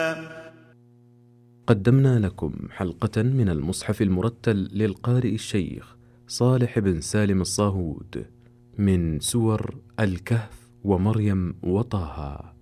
قدمنا لكم حلقة من المصحف المرتل للقارئ الشيخ صالح بن سالم الصاهود من سور الكهف ومريم وطه.